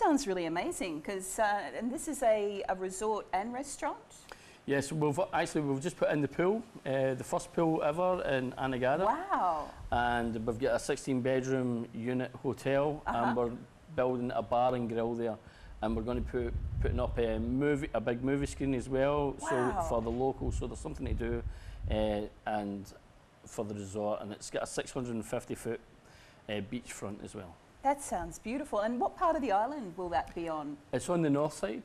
sounds really amazing because, and this is a resort and restaurant? Yes, we've just put in the pool, the first pool ever in Anegada. Wow. And we've got a 16-bedroom unit hotel, and we're building a bar and grill there. And we're going to putting up a big movie screen as well, Wow. so for the locals, so there's something to do, and for the resort, and it's got a 650-foot beachfront as well. That sounds beautiful. And what part of the island will that be on? It's on the north side,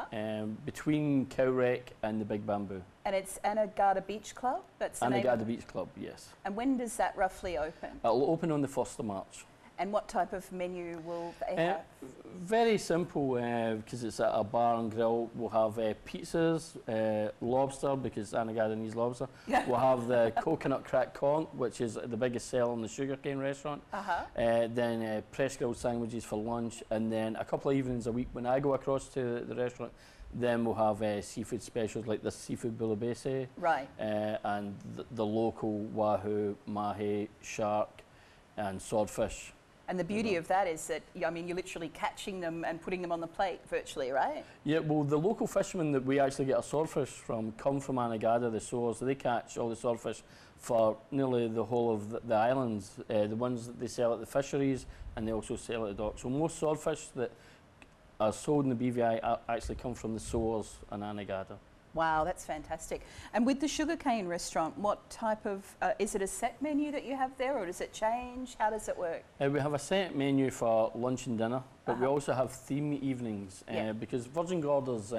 between Cowwreck and the Big Bamboo. And it's Anegada Beach Club? That's the name? Anegada Beach Club, yes. And when does that roughly open? It'll open on the 1st of March. And what type of menu will they have? Very simple, because it's a bar and grill. We'll have pizzas, lobster, because Anegada needs lobster. Yeah. We'll have the coconut crack conch, which is the biggest seller in the sugarcane restaurant. Then press grilled sandwiches for lunch, and then a couple of evenings a week when I go across to the restaurant, then we'll have seafood specials like the seafood bouillabaisse, right, and the local wahoo, mahi, shark, and swordfish. And the beauty of that is that, I mean, you're literally catching them and putting them on the plate virtually, right? Yeah, well, the local fishermen that we actually get our swordfish from come from Anegada, the Soars. So they catch all the swordfish for nearly the whole of the islands, the ones that they sell at the fisheries, and they also sell at the docks. So most swordfish that are sold in the BVI actually come from the Soars and Anegada. Wow, that's fantastic. And with the Sugarcane restaurant, what type of, is it a set menu that you have there, or does it change? How does it work? We have a set menu for lunch and dinner, but we also have theme evenings, because Virgin Gorda's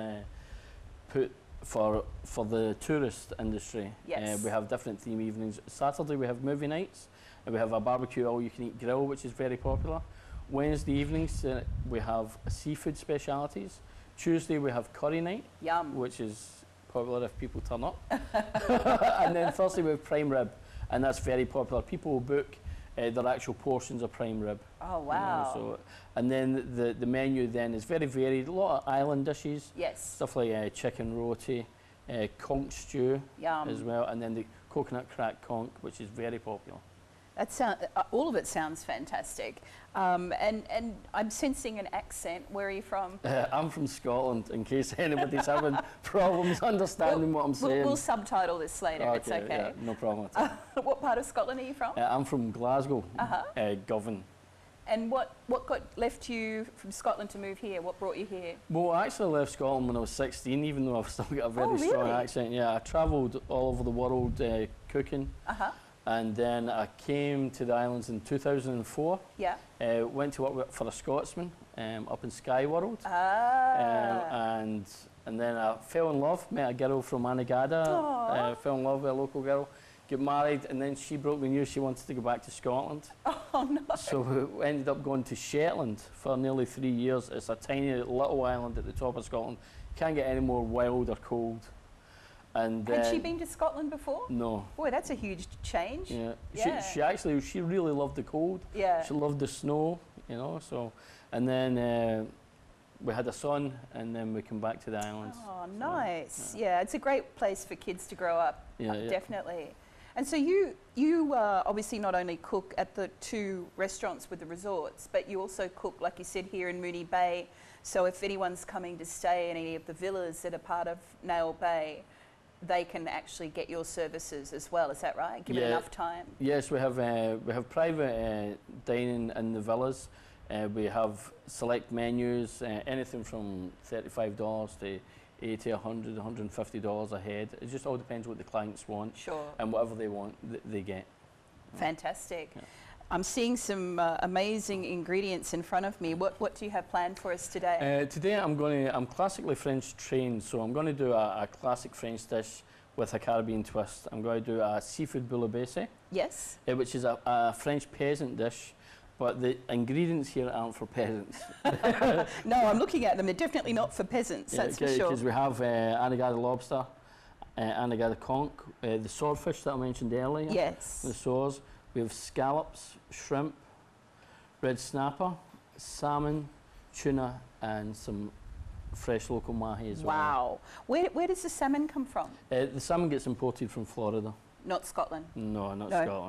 put for the tourist industry. Yes. We have different theme evenings. Saturday we have movie nights, and we have a barbecue all-you-can-eat grill, which is very popular. Wednesday evenings we have seafood specialities. Tuesday we have curry night, Yum. which is popular if people turn up. And then Thursday we have prime rib, and that's very popular. People will book their actual portions of prime rib. Oh, wow. You know, so, and then the menu then is very varied. A lot of island dishes. Yes. Stuff like chicken roti, conch stew as well, and then the coconut crack conch, which is very popular. That all of it sounds fantastic. And I'm sensing an accent. Where are you from? I'm from Scotland, in case anybody's having problems understanding what I'm saying. We'll subtitle this later, Okay, it's okay. Yeah, no problem at all. What part of Scotland are you from? I'm from Glasgow, Govan. And what left you from Scotland to move here? What brought you here? Well, I actually left Scotland when I was 16, even though I've still got a very strong accent. Yeah, I travelled all over the world cooking. And then I came to the islands in 2004. Yeah. Went to work for a Scotsman up in Sky World. And then I fell in love, met a girl from Anegada, fell in love with a local girl, got married, and then she broke the news she wanted to go back to Scotland. Oh, no. So we ended up going to Shetland for nearly 3 years. It's a tiny little island at the top of Scotland. Can't get any more wild or cold. And had she been to Scotland before? No. Boy, that's a huge change. Yeah. She really loved the cold. Yeah. She loved the snow, you know. So, and then we had a son, and then we came back to the islands. Oh, nice. Yeah, it's a great place for kids to grow up. Yeah, definitely. And so you obviously not only cook at the 2 restaurants with the resorts, but you also cook, like you said, here in Moonee Bay. So if anyone's coming to stay in any of the villas that are part of Nail Bay, they can actually get your services as well. Is that right? Give it enough time. Yes, we have private dining in the villas. We have select menus, anything from $35 to $80, $100, $150 a head. It just all depends what the clients want. Sure. And whatever they want, they get. Fantastic. Yeah. I'm seeing some amazing ingredients in front of me. What do you have planned for us today? Today I'm classically French trained, so I'm going to do a classic French dish with a Caribbean twist. I'm going to do a seafood bouillabaisse. Yes. Which is a French peasant dish, but the ingredients here aren't for peasants. No, I'm looking at them. They're definitely not for peasants, that's for sure. Because we have Anegada lobster, Anegada conch, the swordfish that I mentioned earlier. Yes. The soars. We have scallops, shrimp, red snapper, salmon, tuna, and some fresh local mahi as well. Wow. Where does the salmon come from? The salmon gets imported from Florida. Not Scotland? No, not Scotland, no.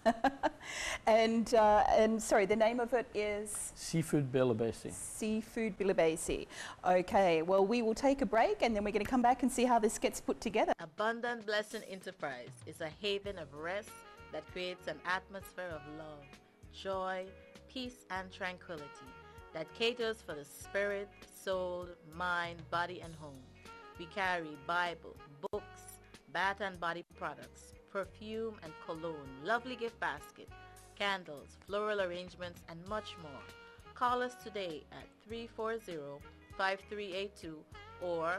And sorry, the name of it is? Seafood Bouillabaisse. Seafood Bouillabaisse. Okay, well, we will take a break and then we're going to come back and see how this gets put together. Abundant Blessing Enterprise is a haven of rest that creates an atmosphere of love, joy, peace, and tranquility that caters for the spirit, soul, mind, body, and home. We carry Bible, books, bath and body products, perfume and cologne, lovely gift basket, candles, floral arrangements, and much more. Call us today at 340-5382 or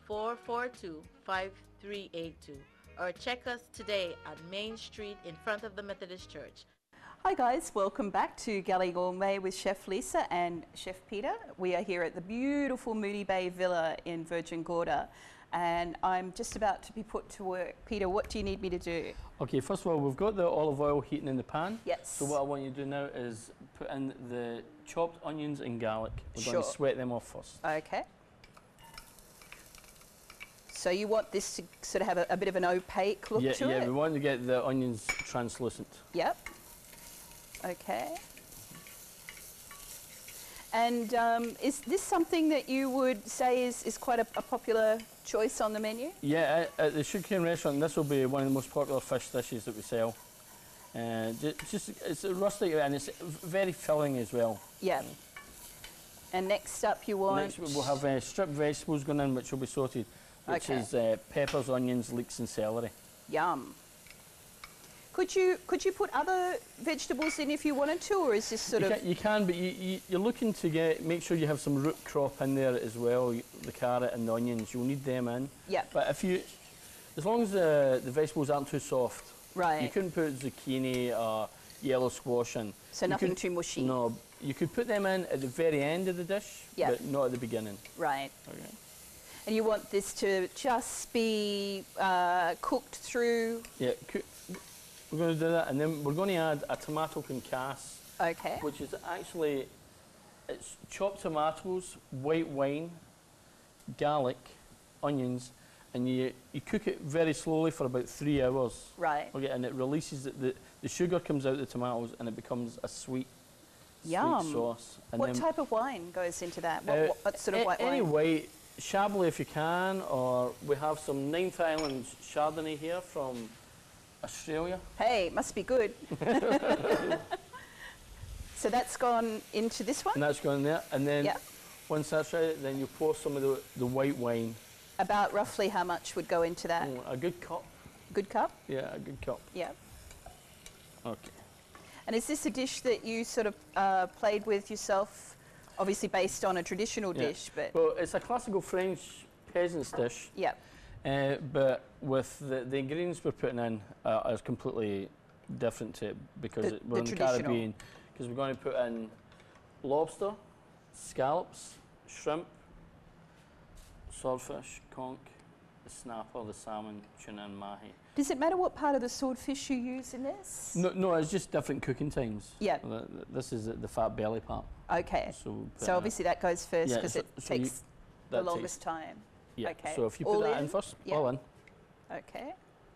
442-5382, or check us today at Main Street in front of the Methodist Church. Hi guys, welcome back to Galley Gourmet with Chef Lisa and Chef Peter. We are here at the beautiful Mooney Bay Villa in Virgin Gorda, and I'm just about to be put to work. Peter, what do you need me to do? Okay, first of all, we've got the olive oil heating in the pan. Yes. So what I want you to do now is put in the chopped onions and garlic. We're Sure. going to sweat them off first. Okay. So you want this to sort of have a bit of an opaque look to it? Yeah, we want to get the onions translucent. Yep. Okay. And is this something that you would say is quite a popular choice on the menu? Yeah, at the Sugarcane restaurant, this will be one of the most popular fish dishes that we sell. It's rustic and it's very filling as well. Yeah. And next up you want... Next we'll have stripped vegetables going in, which will be sautéed, which is peppers, onions, leeks and celery. Yum. Could you put other vegetables in if you wanted to, or is this sort of... You can, but you're looking to make sure you have some root crop in there as well, the carrot and the onions. You'll need them in. Yeah. But as long as the vegetables aren't too soft, right. You couldn't put zucchini or yellow squash in. So nothing too mushy. No, you could put them in at the very end of the dish, but not at the beginning. Right. Okay. And you want this to just be cooked through? Yeah. We're going to do that, and then we're going to add a tomato concasse. Okay. Which is actually, it's chopped tomatoes, white wine, garlic, onions, and you cook it very slowly for about 3 hours. Right. Okay, and it releases the sugar comes out of the tomatoes, and it becomes a sweet sauce. And what type of wine goes into that? What sort of white wine? Any white, Chablis if you can, or we have some Ninth Island Chardonnay here from Australia. Hey, must be good. So that's gone into this one? And that's gone in there. And then once that's ready, then you pour some of the white wine. About roughly how much would go into that? A good cup. Good cup? Yeah, a good cup. Yeah. Okay. And is this a dish that you sort of played with yourself, obviously based on a traditional dish? But well, it's a classical French peasant's dish. Yeah. But with the ingredients we're putting in is completely different to it because we're in the Caribbean. Because we're going to put in lobster, scallops, shrimp, swordfish, conch, the snapper, the salmon, tuna and mahi. Does it matter what part of the swordfish you use in this? No, it's just different cooking times. Yeah. This is the fat belly part. Okay. So obviously that goes first because it takes the longest time. Yeah. Okay. So if you put that in first, all in. Okay.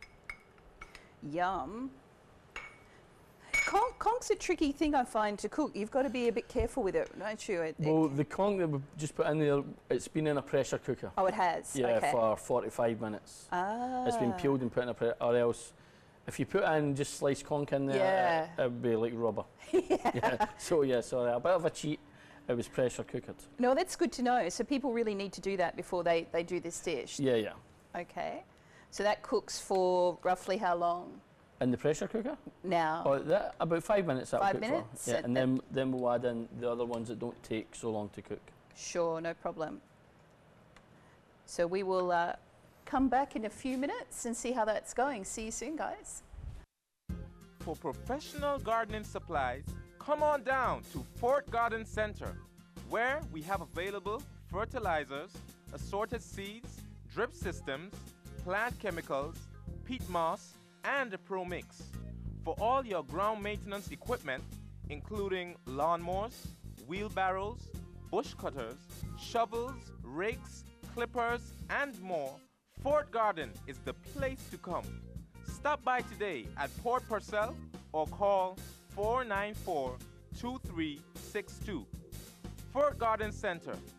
Yum. Conch's a tricky thing I find to cook. You've got to be a bit careful with it, don't you? Well, the conch that we've just put in there, it's been in a pressure cooker. Oh, it has? Yeah, for 45 minutes. Ah. It's been peeled and put in a pressure, or else if you put in just sliced conch in there, it would be like rubber. So sorry, a bit of a cheat. It was pressure cooked. No, that's good to know. So people really need to do that before they do this dish? Yeah. Okay. So that cooks for roughly how long? In the pressure cooker? Now? About 5 minutes. 5 minutes? Yeah, and then we'll add in the other ones that don't take so long to cook. Sure, no problem. So we will come back in a few minutes and see how that's going. See you soon, guys. For professional gardening supplies, come on down to Fort Garden Center, where we have available fertilizers, assorted seeds, drip systems, plant chemicals, peat moss, and a Pro Mix. For all your ground maintenance equipment, including lawnmowers, wheelbarrows, bush cutters, shovels, rakes, clippers, and more, Fort Garden is the place to come. Stop by today at Port Purcell, or call 494-2362. Fort Garden Center,